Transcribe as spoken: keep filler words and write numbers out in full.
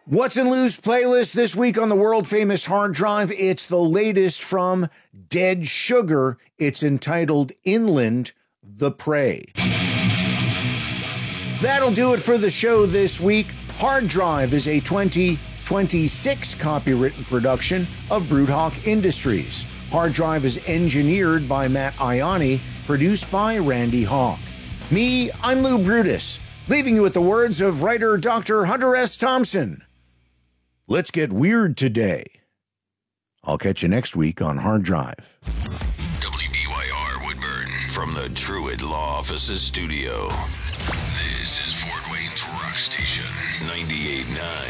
What's in Lou's playlist this week on the world-famous hard drive? It's the latest from Dead Sugar. It's entitled Inland, the Prey. That'll do it for the show this week. Hard Drive is a twenty twenty-six copywritten production of Broodhawk Industries. Hard Drive is engineered by Matt Ianni, produced by Randy Hawk. Me, I'm Lou Brutus, leaving you with the words of writer Doctor Hunter S. Thompson. Let's get weird today. I'll catch you next week on Hard Drive. W B Y R Woodburn from the Truett Law Offices studio. This is Fort Wayne's Rock Station, ninety-eight point nine.